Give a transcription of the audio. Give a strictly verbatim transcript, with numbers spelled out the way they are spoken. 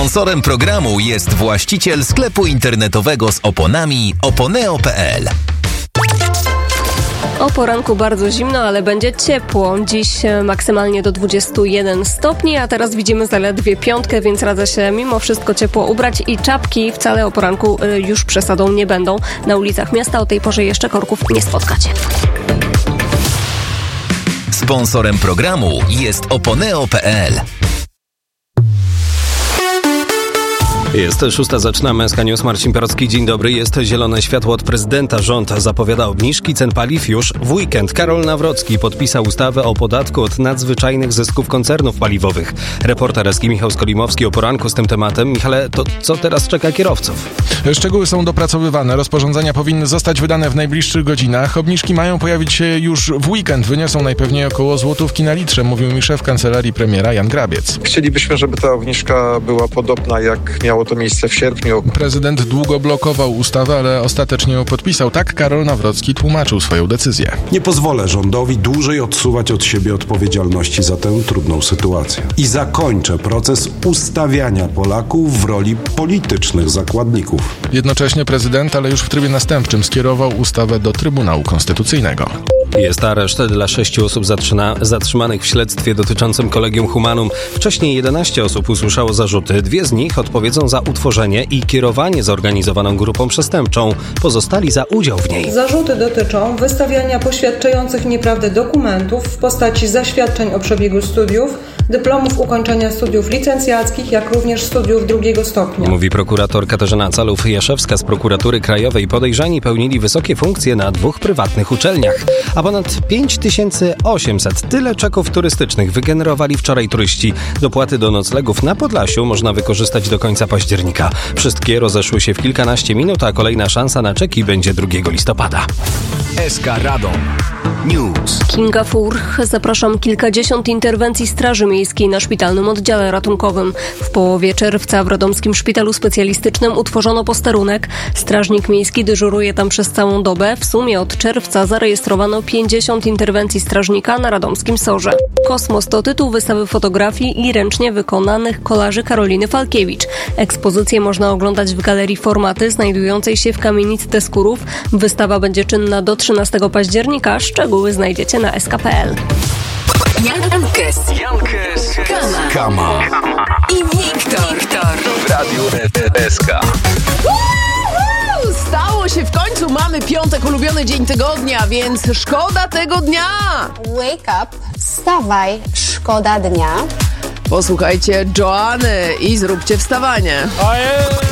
Sponsorem programu jest właściciel sklepu internetowego z oponami oponeo kropka pe el. O poranku bardzo zimno, ale będzie ciepło. Dziś maksymalnie do dwudziestu jeden stopni, a teraz widzimy zaledwie piątkę, więc radzę się mimo wszystko ciepło ubrać i czapki wcale o poranku już przesadą nie będą. Na ulicach miasta o tej porze jeszcze korków nie spotkacie. Sponsorem programu jest oponeo kropka pe el. Jest szósta, zaczynamy S K News. Marcin Perocki, dzień dobry. Jest zielone światło od prezydenta. Rząd zapowiada obniżki cen paliw już w weekend. Karol Nawrocki podpisał ustawę o podatku od nadzwyczajnych zysków koncernów paliwowych. Reporter S K Michał Skolimowski o poranku z tym tematem. Michale, to co teraz czeka kierowców? Szczegóły są dopracowywane. Rozporządzenia powinny zostać wydane w najbliższych godzinach. Obniżki mają pojawić się już w weekend. Wyniosą najpewniej około złotówki na litrze, mówił mi szef kancelarii premiera Jan Grabiec. Chcielibyśmy, żeby ta obniżka była podobna, jak miało to miejsce w sierpniu. Prezydent długo blokował ustawę, ale ostatecznie ją podpisał. Tak Karol Nawrocki tłumaczył swoją decyzję. Nie pozwolę rządowi dłużej odsuwać od siebie odpowiedzialności za tę trudną sytuację. I zakończę proces ustawiania Polaków w roli politycznych zakładników. Jednocześnie prezydent, ale już w trybie następczym, skierował ustawę do Trybunału Konstytucyjnego. Jest areszt dla sześciu osób zatrzyma, zatrzymanych w śledztwie dotyczącym Collegium Humanum. Wcześniej jedenaście osób usłyszało zarzuty. Dwie z nich odpowiedzą za utworzenie i kierowanie zorganizowaną grupą przestępczą. Pozostali za udział w niej. Zarzuty dotyczą wystawiania poświadczających nieprawdę dokumentów w postaci zaświadczeń o przebiegu studiów, dyplomów ukończenia studiów licencjackich, jak również studiów drugiego stopnia. Mówi prokurator Katarzyna Calów-Jaszewska z Prokuratury Krajowej. Podejrzani pełnili wysokie funkcje na dwóch prywatnych uczelniach. A ponad pięć tysięcy osiemset tyle czeków turystycznych wygenerowali wczoraj turyści. Dopłaty do noclegów na Podlasiu można wykorzystać do końca października. Wszystkie rozeszły się w kilkanaście minut, a kolejna szansa na czeki będzie drugiego listopada. S K Radom News. Kinga Furch. Zapraszam. Kilkadziesiąt interwencji Straży Miejskiej na szpitalnym oddziale ratunkowym. W połowie czerwca w radomskim szpitalu specjalistycznym utworzono posterunek. Strażnik miejski dyżuruje tam przez całą dobę. W sumie od czerwca zarejestrowano pięćdziesiąt interwencji strażnika na radomskim Sorze. Kosmos to tytuł wystawy fotografii i ręcznie wykonanych kolaży Karoliny Falkiewicz. Ekspozycję można oglądać w Galerii Formaty znajdującej się w kamienicy Teskurów. Wystawa będzie czynna do trzynastego października. Szczegóły znajdziecie na s k kropka p l. Jankes, Jankes, Kama, Kama i Wiktor w Radiu S K. Stało się w końcu, mamy piątek, ulubiony dzień tygodnia, więc szkoda tego dnia. Wake up, wstawaj, szkoda dnia. Posłuchajcie Joanny i zróbcie wstawanie.